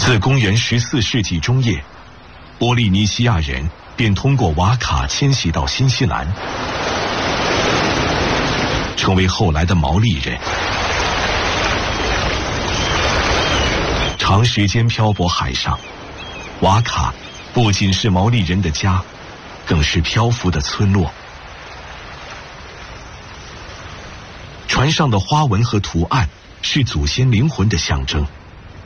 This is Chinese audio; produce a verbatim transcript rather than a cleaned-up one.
自公元十四世纪中叶，波利尼西亚人便通过瓦卡迁徙到新西兰，成为后来的毛利人。长时间漂泊海上，瓦卡不仅是毛利人的家，更是漂浮的村落。船上的花纹和图案是祖先灵魂的象征。